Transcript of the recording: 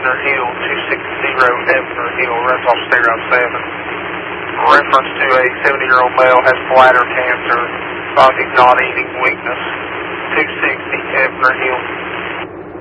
Ebner Hill, 260 Ebner Hill, Rental Stereo 7. Reference to a 70-year-old male has bladder cancer, causing not eating weakness, 260 Ebner Hill.